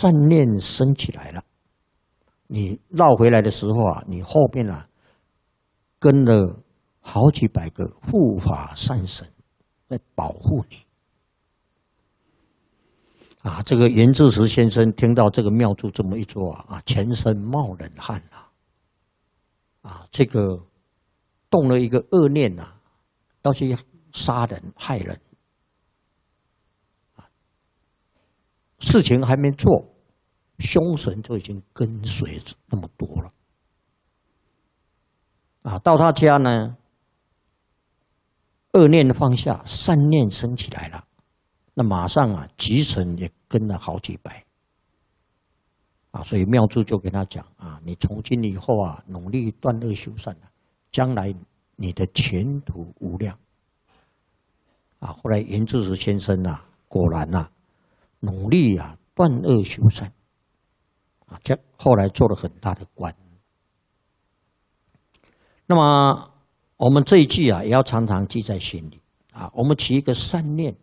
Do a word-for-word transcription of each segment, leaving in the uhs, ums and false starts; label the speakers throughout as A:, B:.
A: 善念升起来了，你绕回来的时候啊，你后面啊跟了好几百个护法善神在保护你。啊，这个严智慈先生听到这个妙珠这么一说啊，全身冒冷汗啊！啊，这个动了一个恶念呐、啊，要去杀人害人，啊，事情还没做，凶神就已经跟随那么多了。啊，到他家呢，恶念放下，善念升起来了。那马上啊，吉神也跟了好几百，啊，所以妙珠就跟他讲啊，你从今以后啊，努力断恶修善啊，将来你的前途无量。啊，后来严智慈先生啊，果然啊，努力啊断恶修善，啊，这后来做了很大的官。那么我们这一句啊，也要常常记在心里啊，我们起一个善念。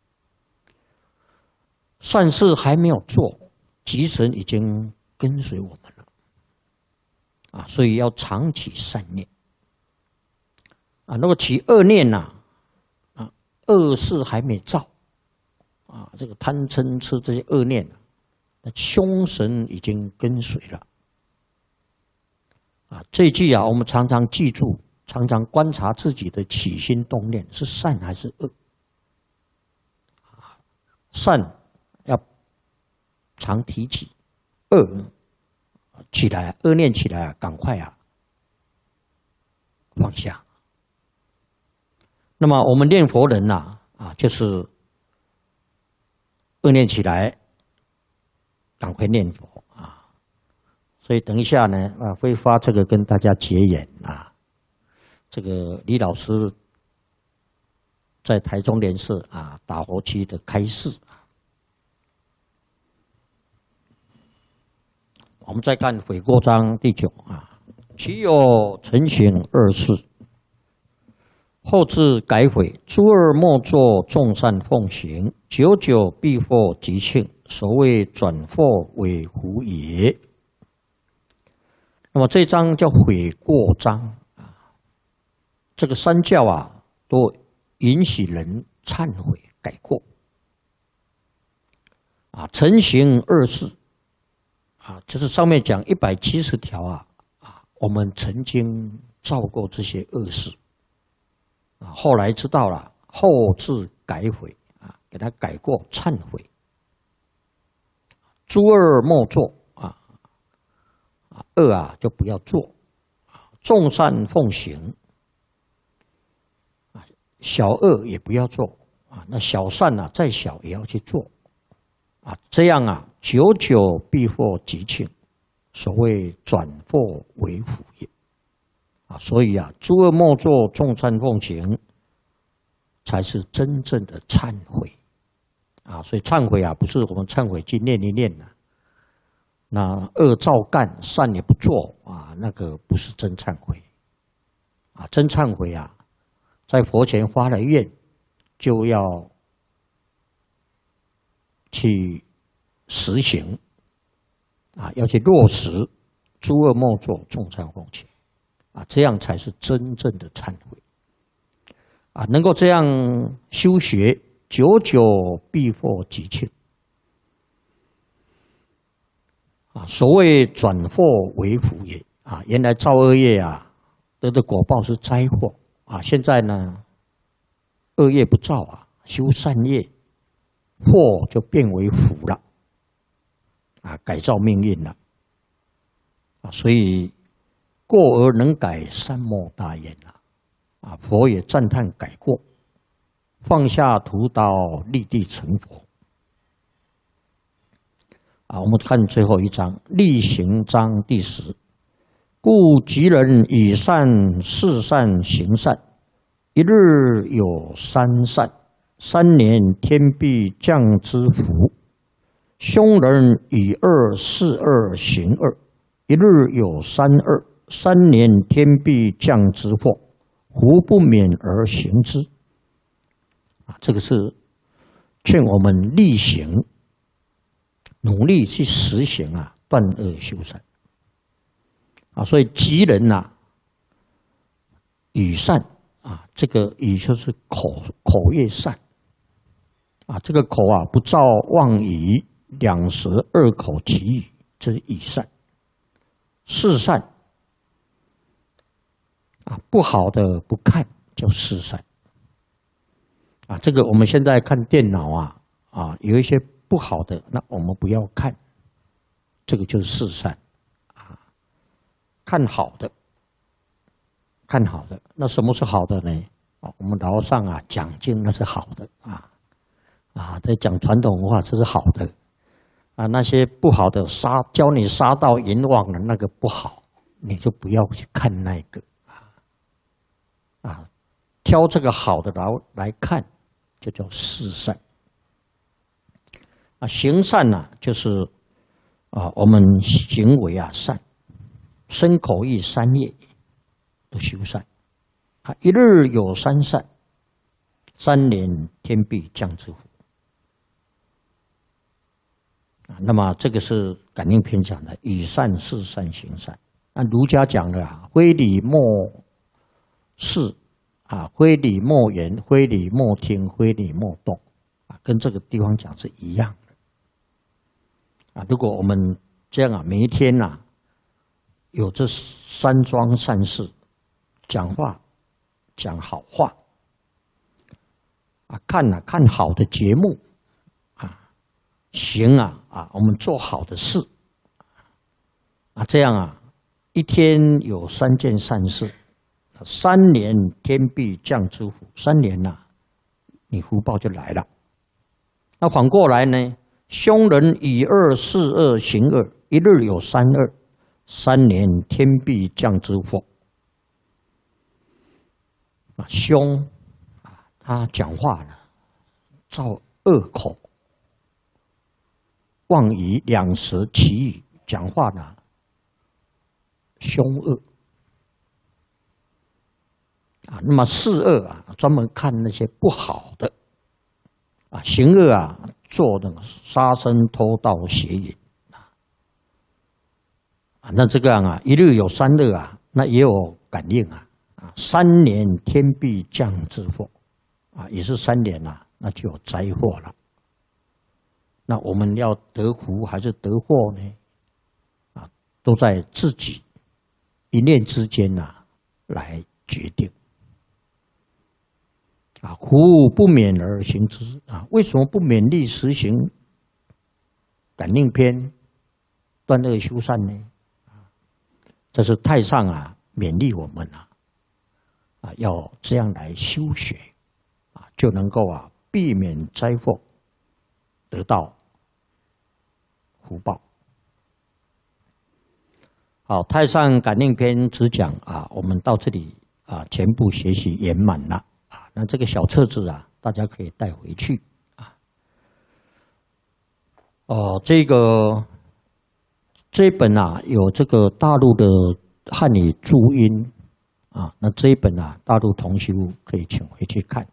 A: 善事还没有做，吉神已经跟随我们了，啊，所以要常起善念，啊，如果起恶念呐、啊，啊，恶事还没造，啊，这个贪嗔痴这些恶念，那凶神已经跟随了，啊，这一句啊，我们常常记住，常常观察自己的起心动念是善还是恶，啊，善。要常提起，恶起来，恶念起来啊，赶快啊放下。那么我们念佛人呐、啊，啊，就是恶念起来，赶快念佛啊。所以等一下呢，啊，会发这个跟大家结缘啊。这个李老师在台中莲社啊打佛区的开示。我们再看悔过章第九啊，其有成行二事，后至改悔，诸恶莫作，众善奉行，久久必获吉庆，所谓转祸为福也。那么这一章叫悔过章啊，这个三教啊都允许人忏悔改过啊，成行二事。啊，就是上面讲一百七十条啊，啊，我们曾经造过这些恶事，啊，后来知道了，后至改悔啊，给他改过忏悔，诸恶莫作啊，啊，恶啊就不要做，啊，众善奉行，啊，小恶也不要做，啊，那小善啊再小也要去做。啊，这样啊，久久必获吉庆，所谓转祸为福也。啊，所以啊，诸恶莫作，众善奉行，才是真正的忏悔。啊，所以忏悔啊，不是我们忏悔去念一念呐、啊，那恶照干，善也不做啊，那个不是真忏悔。啊，真忏悔啊，在佛前发了愿，就要去实行啊，要去落实诸恶莫作，众善奉行啊，这样才是真正的忏悔啊！能够这样修学，久久必获吉庆啊！所谓转祸为福也啊！原来造恶业啊，得的果报是灾祸啊！现在呢，恶业不造啊，修善业。祸就变为福了，啊，改造命运了，啊，所以过而能改，善莫大焉了，啊，佛也赞叹改过，放下屠刀，立地成佛。啊，我们看最后一章，例行章第十，故吉人以善事善行善，一日有三善。三年天必降之福，凶人以恶事恶行恶，一日有三恶，三年天必降之祸，福不免而行之。啊，这个是劝我们力行， 努力去实行啊断恶修善啊，所以吉人呐、啊，语善啊，这个语就是口口业善啊，这个口啊不造妄语，两舌二口其语，这是语善。事善啊，不好的不看叫事善啊。这个我们现在看电脑啊啊，有一些不好的，那我们不要看，这个就是事善啊。看好的，看好的，那什么是好的呢？啊，我们老上啊讲经那是好的啊啊，在讲传统文化这是好的。啊，那些不好的杀，教你杀到阎王的那个不好，你就不要去看那个啊啊，挑这个好的来来看，就叫事善。啊，行善呢、啊，就是啊，我们行为啊善，身口意三业都修善啊，一日有三善，三年天必降之福。啊，那么这个是感应篇讲的，以善事善行善。那儒家讲的啊，非礼莫视啊，非礼莫言，非礼莫听，非礼莫动啊，跟这个地方讲是一样的啊。如果我们这样啊，每一天呐、啊，有这三桩善事，讲话讲好话啊，看啊看好的节目。行啊啊，我们做好的事啊，这样啊，一天有三件善事，三年天必降之福。三年呐、啊，你福报就来了。那反过来呢，凶人以恶事恶行恶，一日有三恶，三年天必降之福。啊，凶啊，他讲话呢，造恶口。妄语两舌绮语，讲话呢凶恶啊。那么事恶啊，专门看那些不好的啊，行恶啊，做那个杀生、偷盗、邪淫啊。啊，那这个样啊，一日有三恶啊，那也有感应啊啊，三年天必降之祸啊，也是三年啊，那就有灾祸了。那我们要得福还是得祸呢？啊，都在自己一念之间呐、啊、来决定。啊，福不勉而行之啊，为什么不勉力实行感应篇断恶修善呢？啊，这是太上啊勉励我们啊啊要这样来修学啊，就能够啊避免灾祸。得到福报。好，太上感应篇只讲啊，我们到这里啊，全部学习圆满了啊。那这个小册子啊，大家可以带回去啊。哦，这个这一本啊，有这个大陆的汉语注音啊，那这一本啊，大陆同修可以请回去看。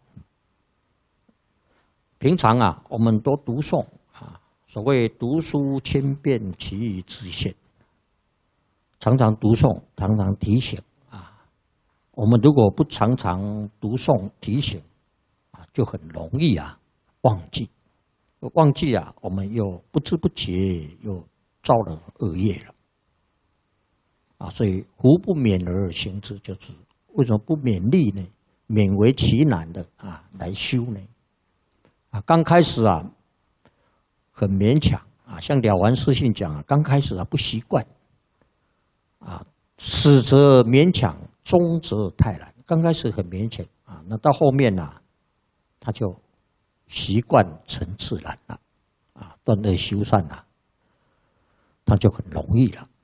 A: 平常啊，我们多读诵啊，所谓读书千遍，其义自现。常常读诵，常常提醒啊。我们如果不常常读诵提醒啊，就很容易啊忘记。忘记啊，我们又不知不觉又造了恶业了啊。所以福不勉而行之，就是为什么不勉励呢？勉为其难的啊来修呢？啊，刚开始啊，很勉强啊，像了凡四训讲啊，刚开始啊不习惯，啊，始则勉强，终则泰然。刚开始很勉强啊，那到后面呢、啊，他就习惯成自然了，啊，断恶修善了，他就很容易了。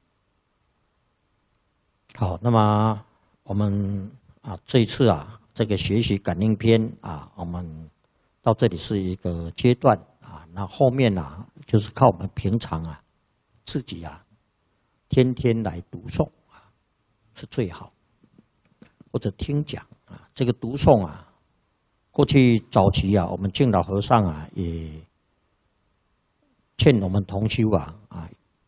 A: 好，那么我们啊，这一次啊，这个学习感应篇啊，我们。到这里是一个阶段啊，那后面啊，就是靠我们平常啊，自己啊，天天来读诵啊，是最好，或者听讲啊，这个读诵啊，过去早期啊，我们敬老和尚啊，也劝我们同修啊啊，